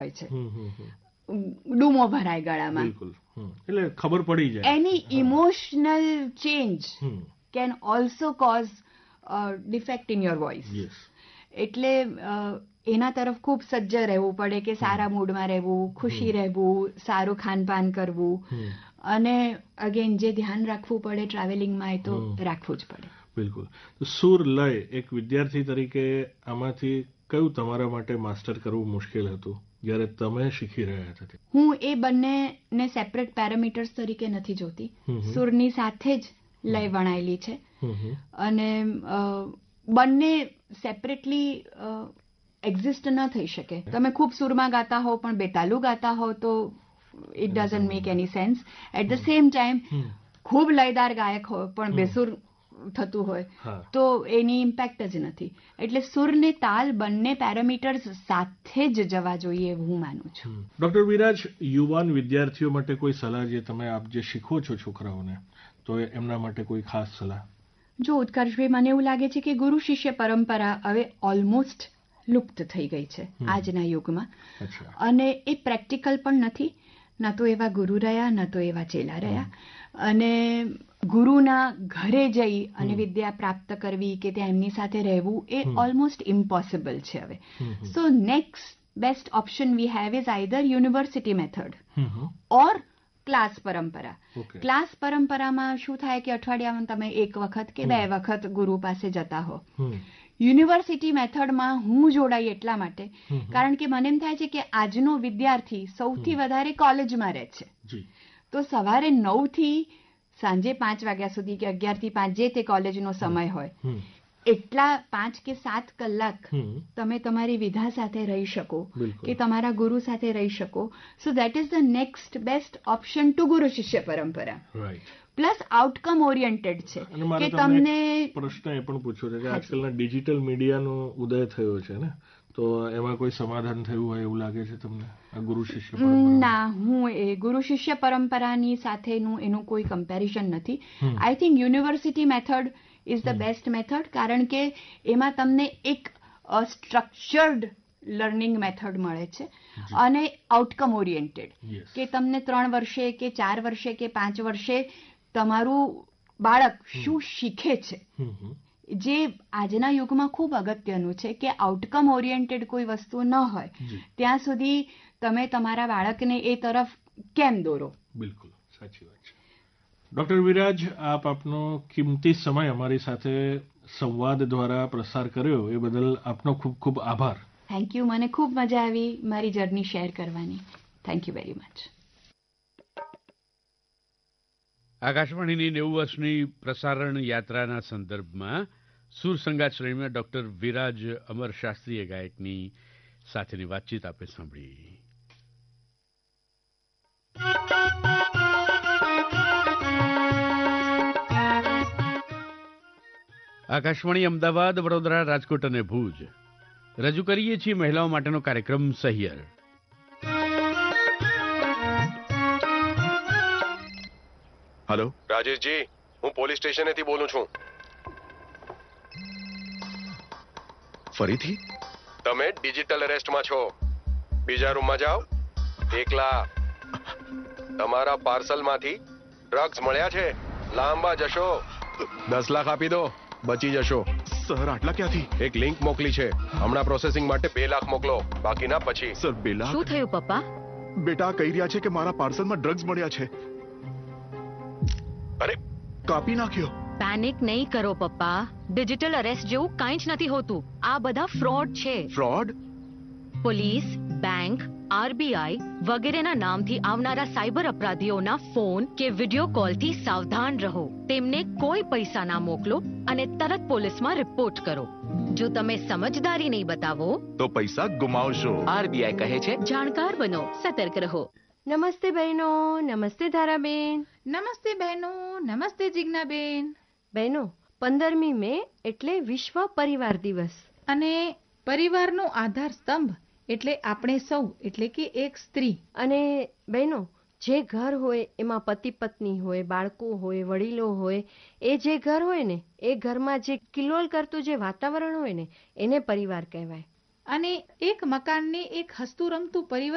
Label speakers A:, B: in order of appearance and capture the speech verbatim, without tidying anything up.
A: હોય છે, ડૂમો ભરાય ગળામાં,
B: એટલે ખબર પડી જાય.
A: એની emotional change can also cause defect in your voice. એટલે એના તરફ ખૂબ સજ્જ રહેવું પડે કે સારા મૂડમાં રહેવું, ખુશી રહેવું, સારું ખાનપાન કરવું, અને અગેન જે ધ્યાન રાખવું પડે ટ્રાવેલિંગમાં એ તો રાખવું જ પડે.
B: બિલકુલ. તો સુર લય એક વિદ્યાર્થી તરીકે આમાંથી કયું તમારા માટે માસ્ટર કરવું મુશ્કેલ હતું જ્યારે તમે શીખી રહ્યા હતા?
A: હું એ બંનેને સેપરેટ પેરામીટર્સ તરીકે નથી જોતી. સુરની સાથે જ લય વણાયેલી છે અને બંને સેપરેટલી એક્ઝિસ્ટ ન થઈ શકે. તમે ખૂબ સુરમાં ગાતા હો પણ બેતાલું ગાતા હો તો it doesn't make any sense. At the same time ખૂબ લયદાર ગાયક હોય પણ બેસુર થતું હોય તો એની ઇમ્પેક્ટ જ નથી. એટલે સુર ને તાલ બંને પેરામીટર્સ સાથે જ જવા જોઈએ એવું હું માનું છું.
B: ડોક્ટર વિરાજ, યુવાન વિદ્યાર્થીઓ માટે કોઈ સલાહ જે તમે આપ જે શીખવો છો છોકરાઓને, તો એમના માટે કોઈ ખાસ સલાહ?
A: જો ઉત્કર્ષભાઈ, મને એવું લાગે છે કે ગુરુ શિષ્ય પરંપરા હવે ઓલમોસ્ટ લુપ્ત થઈ ગઈ છે આજના યુગમાં, અને એ પ્રેક્ટિકલ પણ નથી. ના તો એવા ગુરુ રહ્યા, ના તો એવા ચેલા રહ્યા. અને ગુરુના ઘરે જઈ અને વિદ્યા પ્રાપ્ત કરવી કે ત્યાં એમની સાથે રહેવું એ ઓલમોસ્ટ ઇમ્પોસિબલ છે હવે. So next best option we have is either university method or class પરંપરા. ક્લાસ પરંપરામાં શું થાય કે અઠવાડિયામાં તમે એક વખત કે બે વખત ગુરુ પાસે જતા હો. યુનિવર્સિટી મેથડમાં હું જોડાઈ એટલા માટે કારણ કે મને એમ થાય છે કે આજનો વિદ્યાર્થી સૌથી વધારે કોલેજમાં રહે છે. તો સવારે નવ થી સાંજે પાંચ વાગ્યા સુધી કે અગિયાર થી પાંચ જે તે કોલેજનો સમય હોય, એટલા પાંચ કે સાત કલાક તમે તમારી વિધા સાથે રહી શકો કે તમારા ગુરુ સાથે રહી શકો. So that is the next best option to ગુરુ શિષ્ય પરંપરા. પ્લસ આઉટકમ ઓરિએન્ટેડ છે કે તમને
B: પ્રશ્ન એ પણ પૂછ્યો છે કે આજકાલના ડિજિટલ મીડિયાનો ઉદય થયો છે ને, તો એમાં કોઈ સમાધાન થયું હોય એવું લાગે છે તમને આ ગુરુ શિષ્ય પરંપરા?
A: ના, હું એ ગુરુ શિષ્ય પરંપરાની સાથેનું એનું કોઈ કમ્પેરિઝન નથી. I think university method is the best method કારણ કે એમાં તમને એક સ્ટ્રક્ચર્ડ લર્નિંગ મેથડ મળે છે અને આઉટકમ ઓરિએન્ટેડ કે તમને ત્રણ વર્ષે કે ચાર વર્ષે કે પાંચ વર્ષે તમારું બાળક શું શીખે છે, જે આજના યુગમાં ખૂબ અગત્યનું છે કે આઉટકમ ઓરિએન્ટેડ કોઈ વસ્તુ ન હોય ત્યાં સુધી તમે તમારા બાળકને એ તરફ કેમ દોરો?
B: બિલકુલ સાચી વાત છે. ડોક્ટર વિરાજ, આપ આપનો કિંમતી સમય અમારી સાથે સંવાદ દ્વારા પ્રસાર કર્યો એ બદલ આપનો ખૂબ ખૂબ આભાર.
A: Thank you. મને ખૂબ મજા આવી મારી જર્ની શેર કરવાની. Thank you very much.
C: આકાશવાણીની નેવું વર્ષની પ્રસારણ યાત્રાના સંદર્ભમાં સુર સંગાત શ્રેણીમાં ડોક્ટર વિરાજ અમર શાસ્ત્રીય ગાયકની સાથેની વાતચીત આપણે સાંભળી. આકાશવાણી અમદાવાદ, વડોદરા, રાજકોટ અને ભુજ રજૂ કરીએ છીએ મહિલાઓ માટેનો કાર્યક્રમ સહિયર.
D: હેલો રાજેશજી, હું પોલીસ સ્ટેશનેથી બોલું છું. ફરીથી? તમે ડિજિટલ અરેસ્ટમાં છો. બીજા રૂમમાં જાઓ. એકલા. તમારા પાર્સલમાંથી ડ્રગ્સ મળ્યા છે. લાંબા જશો. દસ લાખ આપી દો, બચી જશો.
E: સર, આટલા ક્યાંથી?
D: એક લિંક મોકલી છે, હમણાં પ્રોસેસિંગ માટે બે લાખ મોકલો, બાકીના પછી.
E: સર, બે લાખ?
F: શું થયું પપ્પા?
E: બેટા કહી રહ્યા છે કે મારા પાર્સલમાં ડ્રગ્સ મળ્યા છે.
D: અરે,
E: કાપી નાખ્યો.
F: પેનિક નહીં કરો પપ્પા. ડિજિટલ અરેસ્ટ જેવું કંઈ જ નથી હોતું. આ બધા ફ્રોડ છે.
E: ફ્રોડ?
F: પોલીસ, બેંક, આરબીઆઈ વગેરેના નામથી આવનારા સાયબર અપરાધીઓના ફોન કે વિડિયો કોલથી સાવધાન રહો. તેમને કોઈ પૈસા ના મોકલો અને તરત પોલીસમાં રિપોર્ટ કરો. જો તમે સમજદારી નહીં બતાવો
E: તો પૈસા ગુમાવશો.
F: આરબીઆઈ કહે છે, જાણકાર બનો, સતર્ક રહો.
G: નમસ્તે બહેનો. નમસ્તે ધારાબેન.
H: નમસ્તે બહેનો. નમસ્તે જિજ્ઞાબેન.
G: બહેનો, પંદરમી મે એટલે વિશ્વ પરિવાર દિવસ,
H: અને પરિવારનો આધાર સ્તંભ એટલે આપણે સૌ, એટલે કે એક સ્ત્રી.
G: અને બહેનો, જે ઘર હોય એમાં પતિ પત્ની હોય, બાળકો હોય, વડીલો હોય, એ જે ઘર હોય ને એ ઘરમાં જે કિલોલ કરતું જે વાતાવરણ હોય ને એને પરિવાર કહેવાય.
H: અને એક મકાનને એક હસતું રમતું પરિવાર